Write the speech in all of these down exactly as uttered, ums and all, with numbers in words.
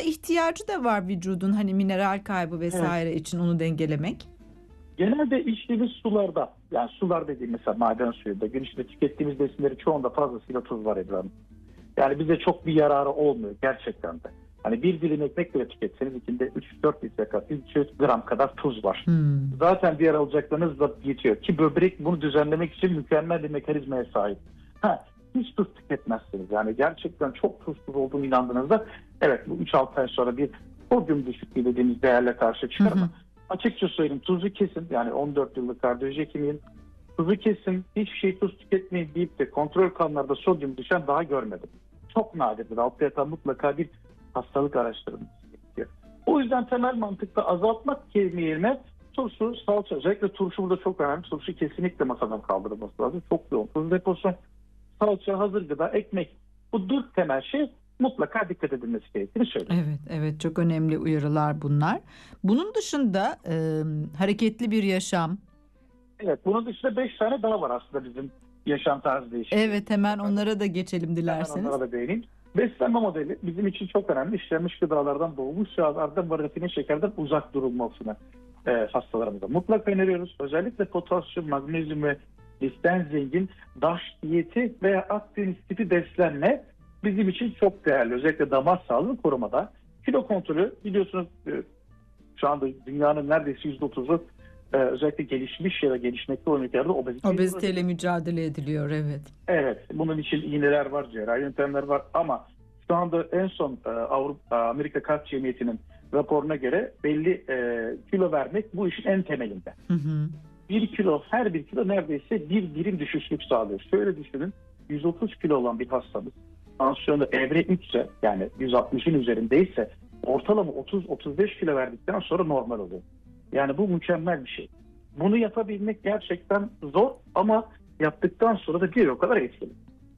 ihtiyacı da var vücudun, hani mineral kaybı vesaire Evet. için onu dengelemek. Genelde içtiğimiz sularda, yani sular dediğim mesela maden suyunda, gün içinde tükettiğimiz besinlerin çoğunda fazlasıyla tuz var Ebru Hanım. Yani bize çok bir yararı olmuyor gerçekten de. Hani bir dilim ekmek bile tüketseniz içinde üç dört litre kadar, üç yüz gram kadar tuz var. Hmm. Zaten diğer alacaklarınız da yetiyor. Ki böbrek bunu düzenlemek için mükemmel bir mekanizmaya sahip. Ha, hiç tuz tüketmezsiniz. Yani gerçekten çok tuzsuz olduğunu inandığınızda evet bu üç altı ay sonra bir sodyum düşüklüğü dediğimiz değerle karşı çıkar ama açıkça söyleyeyim, tuzu kesin. Yani on dört yıllık kardiyoloji hekimiyim. Tuzu kesin, hiçbir şey tuz tüketmeyin deyip de kontrol kanlarda sodyum düşen daha görmedim. Çok nadirdir. Altta yatan mutlaka bir hastalık araştırılması gerekiyor. O yüzden temel mantıkla azaltmak yerine turşu, salça, özellikle turşu burada çok önemli. Turşu kesinlikle masadan kaldırılması lazım. Çok yoğun tuz deposu, salça, hazır gıda, ekmek. Bu dört temel şey mutlaka dikkat edilmesi gerektiğini söylüyorum. Evet, evet, çok önemli uyarılar bunlar. Bunun dışında e, hareketli bir yaşam. Evet, bunun dışında beş tane daha var aslında bizim yaşam tarzı değişikliği. Evet, hemen onlara da geçelim dilerseniz. Hemen onlara da değineyim. Beslenme modeli bizim için çok önemli. İşlenmiş gıdalardan, boğulmuş yağlardan ve rafine şekerden uzak durulmasını e, hastalarımıza mutlaka öneriyoruz. Özellikle potasyum, magnezyum ve listen zengin DAŞ diyeti veya Akdeniz tipi beslenme bizim için çok değerli. Özellikle damar sağlığını korumada. Kilo kontrolü biliyorsunuz e, şu anda dünyanın neredeyse yüzde otuzu e, özellikle gelişmiş ya da gelişmekte olan ülkelerde obezite. Obeziteyle mücadele ediliyor, evet. Evet, bunun için iğneler var, cerrahi yöntemler var ama şu anda en son e, Avrupa Amerika Kalp Cemiyeti'nin raporuna göre belli e, kilo vermek bu işin en temelinde. Hı hı. Bir kilo, her bir kilo neredeyse bir birim düşüşlük sağlıyor. Şöyle düşünün, yüz otuz kilo olan bir hastamız tansiyonu evre üç ise, yani yüz altmışın üzerindeyse ortalama otuz otuz beş kilo verdikten sonra normal oluyor. Yani bu mükemmel bir şey. Bunu yapabilmek gerçekten zor ama yaptıktan sonra da bir o kadar etkili.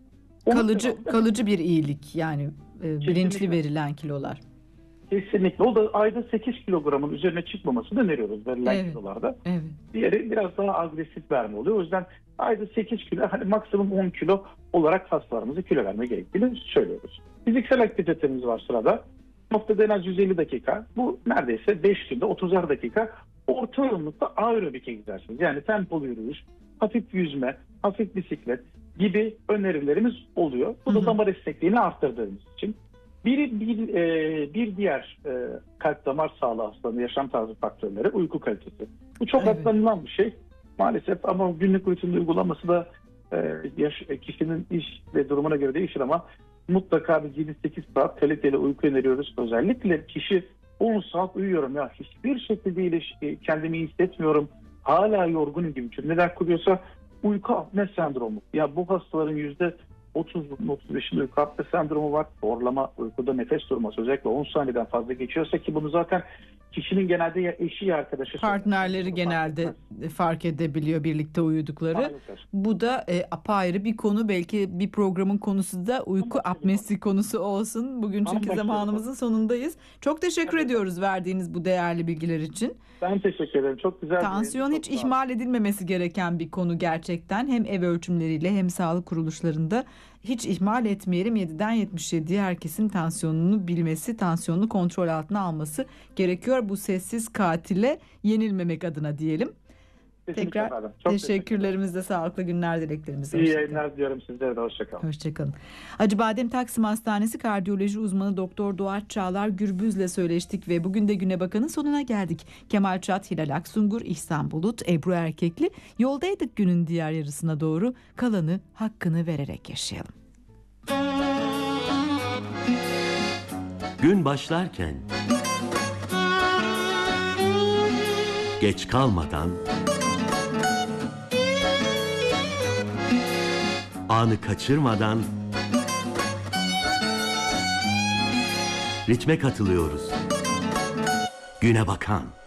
Kalıcı kalıcı bir iyilik yani, e, bilinçli verilen kilolar. Kesinlikle. O da ayda sekiz kilogramın üzerine çıkmamasını öneriyoruz verilen Evet. kilolarda. Evet. Diğeri biraz daha agresif verme oluyor. O yüzden ayda sekiz kilo, hani maksimum on kilo olarak hastalarımıza kilo verme gerektiğini söylüyoruz. Fiziksel aktivitemiz var sırada. Haftada en az yüz elli dakika. Bu neredeyse beş günde otuzar dakika orta yoğunlukta aerobik egzersiz. Yani tempolu yürüyüş, hafif yüzme, hafif bisiklet gibi önerilerimiz oluyor. Bu da damar esnekliğini arttırdığımız için. Bir, bir, e, bir diğer e, kalp damar sağlığı hastalığı yaşam tarzı faktörleri uyku kalitesi. Bu çok Evet. atlanılan bir şey maalesef ama günlük rutinde uygulaması da e, yaş, kişinin iş ve durumuna göre değişir ama mutlaka bir yedi sekiz saat kaliteli uyku öneriyoruz. Özellikle kişi on saat uyuyorum ya hiçbir şekilde iyileş, kendimi iyi hissetmiyorum, hala yorgunum gibi cümleler kuruyorsa uyku apne sendromu. Ya bu hastaların yüzde otuz otuz beşinde uyku apne sendromu var. Zorlama, uykuda nefes durması özellikle on saniyeden fazla geçiyorsa ki bunu zaten kişinin genelde ya eşi ya arkadaşı, partnerleri genelde fark, fark edebiliyor birlikte uyudukları. Maalesef. Bu da e, apayrı bir konu. Belki bir programın konusu da uyku apnesi konusu olsun. Bugün çünkü zamanımızın sonundayız. Çok teşekkür evet. ediyoruz verdiğiniz bu değerli bilgiler için. Ben teşekkür ederim. Çok güzel. Tansiyon hiç ihmal edilmemesi gereken bir konu gerçekten. Hem ev ölçümleriyle hem sağlık kuruluşlarında hiç ihmal etmeyelim. yediden yetmiş yediye herkesin tansiyonunu bilmesi, tansiyonunu kontrol altına alması gerekiyor. Bu sessiz katile yenilmemek adına diyelim. Kesinlikle Tekrar teşekkürlerimizle sağlıklı günler dileklerimizle. İyi yayınlar diliyorum sizlere de. Hoşçakalın. Hoşçakalın. Acıbadem Taksim Hastanesi kardiyoloji uzmanı Doktor Doğaç Çağlar Gürbüz'le söyleştik ve bugün de Güne Bakan'ın sonuna geldik. Kemal Çat, Hilal Aksungur, İhsan Bulut, Ebru Erkekli. Yoldaydık günün diğer yarısına doğru. Kalanı hakkını vererek yaşayalım. Gün başlarken geç kalmadan, anı kaçırmadan ritme katılıyoruz. Güne Bakan.